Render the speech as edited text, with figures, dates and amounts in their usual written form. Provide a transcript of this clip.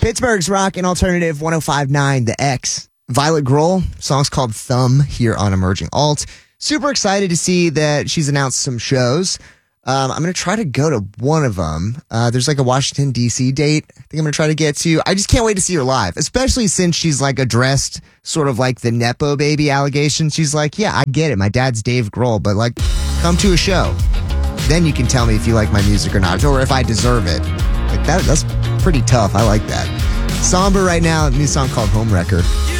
Pittsburgh's rock and alternative 105.9 The X. Violet Grohl, song's called Thumb here on Emerging Alt. Super excited to see that she's announced some shows. I'm going to try to go to one of them. There's like a Washington, D.C. date I think I'm going to try to get to. I just can't wait to see her live, especially since she's like addressed sort of like the Nepo baby allegation. She's like, yeah, I get it. My dad's Dave Grohl, but like come to a show. Then you can tell me if you like my music or not, or if I deserve it. Like that's pretty tough. I like that. Somber right now, a new song called Homewrecker.